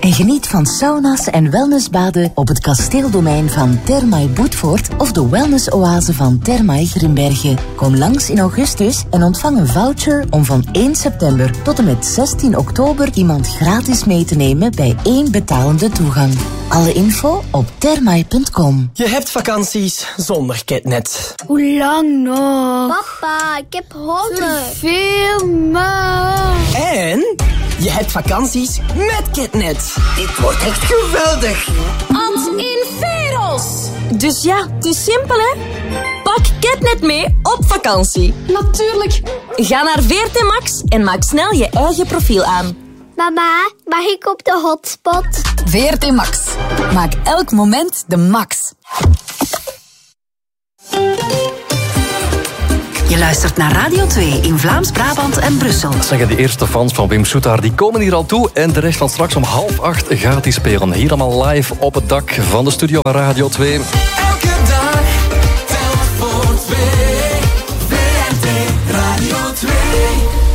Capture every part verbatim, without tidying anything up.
En geniet van sauna's en wellnessbaden op het kasteeldomein van Thermae Boetvoort of de wellnessoase van Thermae Grimbergen. Kom langs in augustus en ontvang een voucher om van één september tot en met zestien oktober iemand gratis mee te nemen bij één betalende toegang. Alle info op thermae punt com. Je hebt vakanties zonder Ketnet. Hoe lang nog? Papa, ik heb honger. Veel maar. En je hebt vakanties met Ketnet. Dit wordt echt geweldig. Als in Veros. Dus ja, het is simpel hè. Pak Ketnet mee op vakantie. Natuurlijk. Ga naar V R T Max en maak snel je eigen profiel aan. Mama, mag ik op de hotspot? V R T Max. Maak elk moment de max. Je luistert naar Radio twee in Vlaams-Brabant en Brussel. Zeggen de eerste fans van Wim Soetaar, die komen hier al toe. En de rest van straks om half acht gaat hij spelen. Hier allemaal live op het dak van de studio van Radio twee. Elke dag telt voor twee. V R T Radio twee.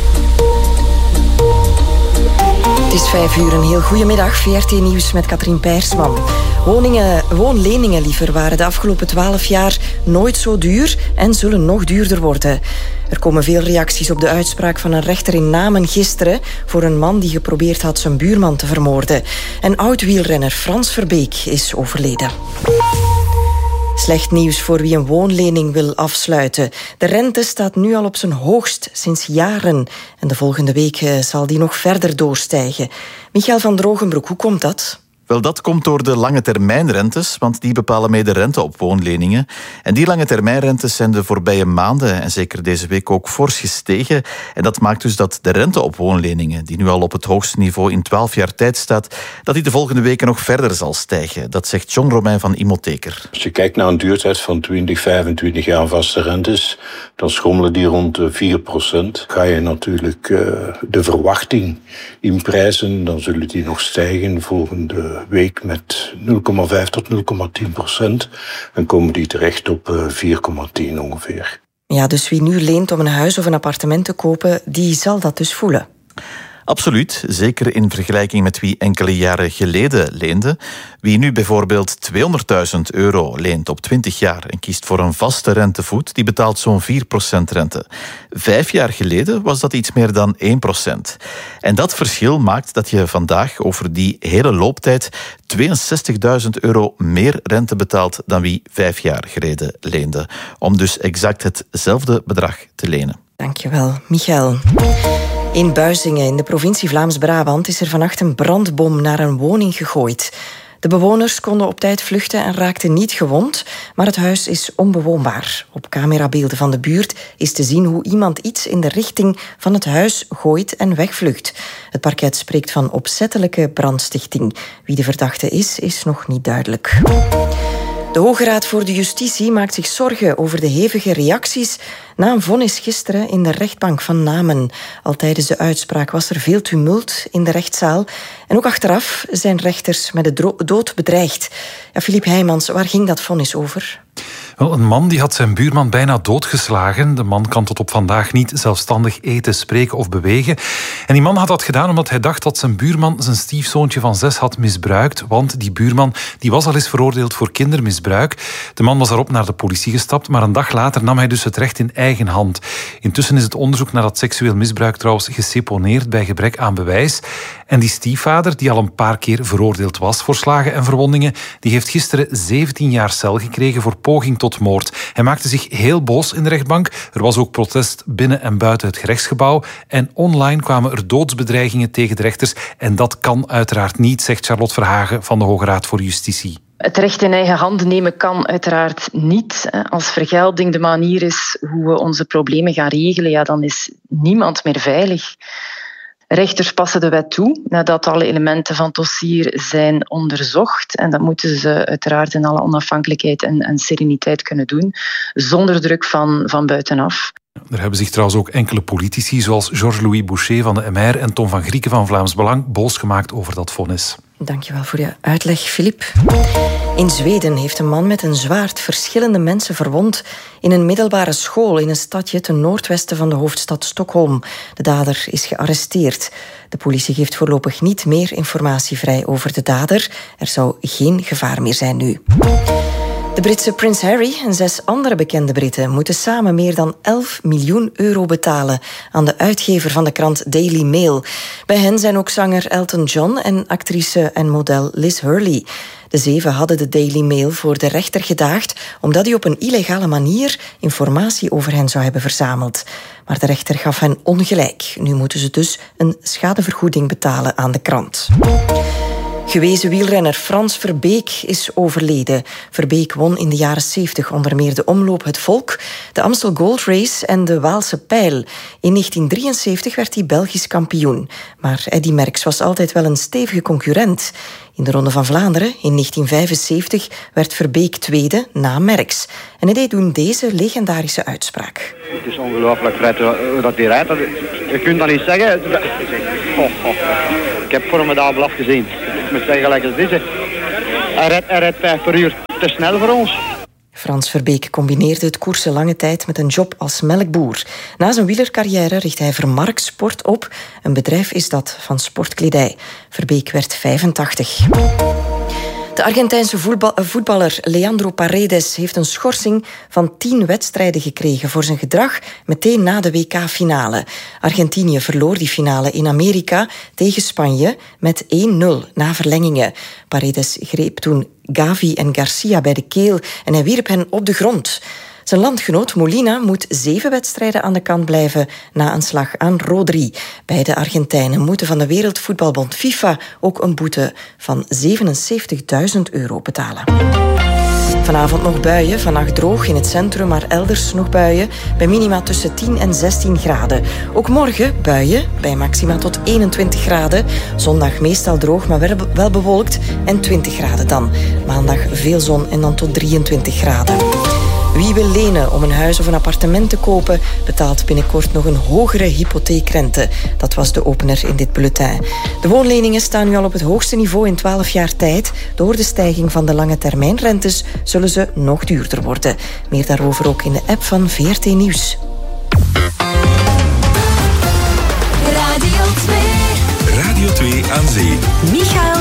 Het is vijf uur, een heel goedemiddag. V R T Nieuws met Katrien Peirsman. Woningen, woonleningen liever waren de afgelopen twaalf jaar nooit zo duur en zullen nog duurder worden. Er komen veel reacties op de uitspraak van een rechter in Namen gisteren voor een man die geprobeerd had zijn buurman te vermoorden. En oud-wielrenner Frans Verbeek is overleden. Slecht nieuws voor wie een woonlening wil afsluiten. De rente staat nu al op zijn hoogst sinds jaren. En de volgende week zal die nog verder doorstijgen. Michael van Drogenbroek, hoe komt dat? Wel, dat komt door de lange termijnrentes, want die bepalen mee de rente op woonleningen. En die lange termijnrentes zijn de voorbije maanden en zeker deze week ook fors gestegen. En dat maakt dus dat de rente op woonleningen, die nu al op het hoogste niveau in twaalf jaar tijd staat, dat die de volgende weken nog verder zal stijgen. Dat zegt John Romein van Imotheker. Als je kijkt naar een duurtijd van twintig, vijfentwintig jaar vaste rentes, dan schommelen die rond vier procent. Ga je natuurlijk uh, de verwachting inprijzen, dan zullen die nog stijgen volgende week met nul komma vijf tot nul komma tien procent. En komen die terecht op vier komma tien ongeveer. Ja, dus wie nu leent om een huis of een appartement te kopen, die zal dat dus voelen. Absoluut, zeker in vergelijking met wie enkele jaren geleden leende. Wie nu bijvoorbeeld tweehonderdduizend euro leent op twintig jaar en kiest voor een vaste rentevoet, die betaalt zo'n vier procent rente. Vijf jaar geleden was dat iets meer dan één procent. En dat verschil maakt dat je vandaag over die hele looptijd tweeënzestigduizend euro meer rente betaalt dan wie vijf jaar geleden leende. Om dus exact hetzelfde bedrag te lenen. Dankjewel, Michael. In Buizingen, in de provincie Vlaams-Brabant, is er vannacht een brandbom naar een woning gegooid. De bewoners konden op tijd vluchten en raakten niet gewond, maar het huis is onbewoonbaar. Op camerabeelden van de buurt is te zien hoe iemand iets in de richting van het huis gooit en wegvlucht. Het parket spreekt van opzettelijke brandstichting. Wie de verdachte is, is nog niet duidelijk. De Hoge Raad voor de Justitie maakt zich zorgen over de hevige reacties na een vonnis gisteren in de rechtbank van Namen. Al tijdens de uitspraak was er veel tumult in de rechtszaal. En ook achteraf zijn rechters met de dro- dood bedreigd. Ja, Philippe Heijmans, waar ging dat vonnis over? Wel, een man die had zijn buurman bijna doodgeslagen. De man kan tot op vandaag niet zelfstandig eten, spreken of bewegen. En die man had dat gedaan omdat hij dacht dat zijn buurman zijn stiefzoontje van zes had misbruikt. Want die buurman die was al eens veroordeeld voor kindermisbruik. De man was daarop naar de politie gestapt, maar een dag later nam hij dus het recht in eigen hand. Intussen is het onderzoek naar dat seksueel misbruik trouwens geseponeerd bij gebrek aan bewijs. En die stiefvader, die al een paar keer veroordeeld was voor slagen en verwondingen, die heeft gisteren zeventien jaar cel gekregen voor poging tot moord. Hij maakte zich heel boos in de rechtbank. Er was ook protest binnen en buiten het gerechtsgebouw. En online kwamen er doodsbedreigingen tegen de rechters. En dat kan uiteraard niet, zegt Charlotte Verhagen van de Hoge Raad voor Justitie. Het recht in eigen handen nemen kan uiteraard niet. Als vergelding de manier is hoe we onze problemen gaan regelen, ja, dan is niemand meer veilig. Rechters passen de wet toe nadat alle elementen van het dossier zijn onderzocht. En dat moeten ze uiteraard in alle onafhankelijkheid en, en sereniteit kunnen doen, zonder druk van, van buitenaf. Er hebben zich trouwens ook enkele politici, zoals Georges-Louis Boucher van de M R en Tom van Grieken van Vlaams Belang, boos gemaakt over dat vonnis. Dankjewel voor je uitleg, Filip. In Zweden heeft een man met een zwaard verschillende mensen verwond in een middelbare school in een stadje ten noordwesten van de hoofdstad Stockholm. De dader is gearresteerd. De politie geeft voorlopig niet meer informatie vrij over de dader. Er zou geen gevaar meer zijn nu. De Britse prins Harry en zes andere bekende Britten moeten samen meer dan elf miljoen euro betalen aan de uitgever van de krant Daily Mail. Bij hen zijn ook zanger Elton John en actrice en model Liz Hurley. De zeven hadden de Daily Mail voor de rechter gedaagd omdat hij op een illegale manier informatie over hen zou hebben verzameld. Maar de rechter gaf hen ongelijk. Nu moeten ze dus een schadevergoeding betalen aan de krant. Gewezen wielrenner Frans Verbeek is overleden. Verbeek won in de jaren zeventig onder meer de Omloop Het Volk, de Amstel Gold Race en de Waalse Pijl. In negentien drieënzeventig werd hij Belgisch kampioen. Maar Eddy Merckx was altijd wel een stevige concurrent. In de Ronde van Vlaanderen in negentien vijfenzeventig werd Verbeek tweede na Merckx. En hij deed toen deze legendarische uitspraak. Het is ongelooflijk, Fred, hoe dat hij rijdt. Je kunt dat niet zeggen. Oh, oh, oh. Ik heb formidabel afgezien. Ik moet zeggen, gelijk als deze. Hij rijdt, hij rijdt vijf per uur te snel voor ons. Frans Verbeek combineerde het koersen lange tijd met een job als melkboer. Na zijn wielercarrière richt hij Vermarkt Sport op. Een bedrijf is dat van sportkledij. Verbeek werd vijfentachtig. De Argentijnse voetballer Leandro Paredes heeft een schorsing van tien wedstrijden gekregen voor zijn gedrag meteen na de W K-finale. Argentinië verloor die finale in Amerika tegen Spanje met één nul na verlengingen. Paredes greep toen Gavi en Garcia bij de keel en hij wierp hen op de grond. Zijn landgenoot Molina moet zeven wedstrijden aan de kant blijven na een slag aan Rodri. Beide Argentijnen moeten van de Wereldvoetbalbond FIFA ook een boete van zevenenzeventigduizend euro betalen. Vanavond nog buien, vannacht droog in het centrum, maar elders nog buien bij minima tussen tien en zestien graden. Ook morgen buien bij maxima tot eenentwintig graden. Zondag meestal droog, maar wel bewolkt en twintig graden dan. Maandag veel zon en dan tot drieëntwintig graden. Wie wil lenen om een huis of een appartement te kopen, betaalt binnenkort nog een hogere hypotheekrente. Dat was de opener in dit bulletin. De woonleningen staan nu al op het hoogste niveau in twaalf jaar tijd. Door de stijging van de lange termijnrentes zullen ze nog duurder worden. Meer daarover ook in de app van V R T Nieuws. Radio twee. Radio twee aan zee. Michael